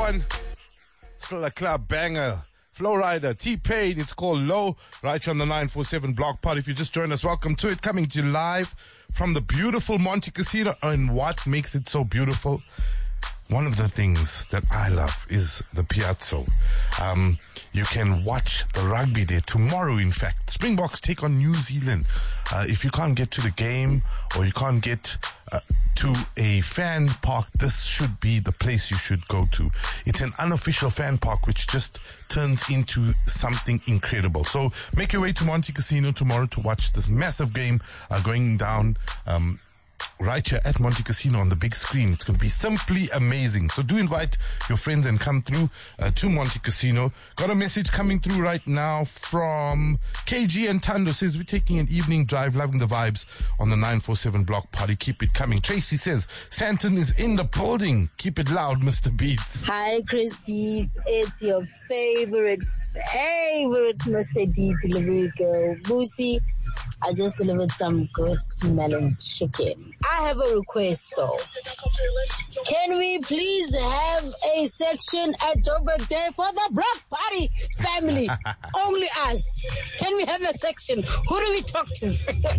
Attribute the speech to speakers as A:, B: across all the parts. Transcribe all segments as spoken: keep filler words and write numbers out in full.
A: one. Still a club banger. Flowrider, T-Pain, it's called Low, right here on the nine four seven Block Pod. If you just joined us, welcome to it. Coming to you live from the beautiful Monte Casino. And what makes it so beautiful? One of the things that I love is the Piazza. Um, you can watch the rugby there tomorrow, in fact. Springboks take on New Zealand. Uh, if you can't get to the game or you can't get uh, to a fan park, this should be the place you should go to. It's an unofficial fan park which just turns into something incredible. So make your way to Monte Casino tomorrow to watch this massive game uh, going down um right here at Monte Casino on the big screen. It's going to be simply amazing. So do invite your friends and come through uh, to Monte Casino. Got a message coming through right now from K G and Tando. Says, we're taking an evening drive, loving the vibes on the nine four seven Block Party. Keep it coming. Tracy says, Santon is in the building. Keep it loud, Mister Beats.
B: Hi, Chris Beats. It's your favorite, favorite Mister D delivery girl, Boosie. I just delivered some good smelling chicken. I have a request though. Can we please have a section at Joburg Day for the Block Party family? Only us. Can we have a section? Who do we talk to?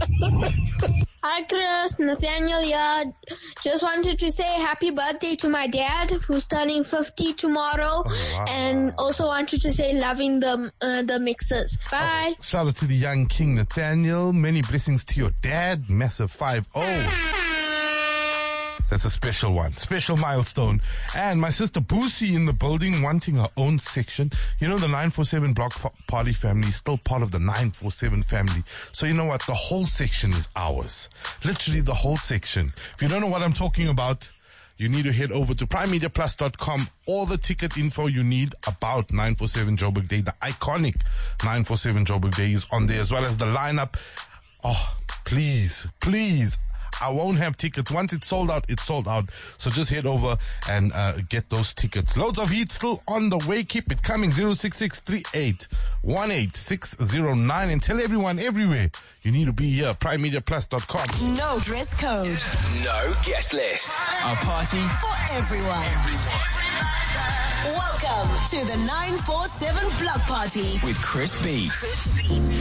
C: Hi Chris, Nathaniel here. Just wanted to say happy birthday to my dad who's turning fifty tomorrow.
A: Oh, wow.
C: And also wanted to say loving the, uh, the mixes. Bye.
A: Oh, shout out to the young king Nathaniel. Many blessings to your dad. Massive five oh. That's a special one. Special milestone. And my sister Boosie in the building wanting her own section. You know, the nine four seven Block Party family is still part of the nine four seven family. So you know what? The whole section is ours. Literally the whole section. If you don't know what I'm talking about, you need to head over to prime media plus dot com. All the ticket info you need about nine four seven Joburg Day, the iconic nine four seven Joburg Day is on there, as well as the lineup. Oh, please, please. I won't have tickets. Once it's sold out, it's sold out. So just head over and uh, get those tickets. Loads of heat still on the way. Keep it coming. zero six six three eight one eight six zero nine. And tell everyone everywhere you need to be here. prime media plus dot com.
D: No dress code.
E: No guest list. A party
D: For everyone. Welcome to the nine four seven Block Party
E: with Chris Beats.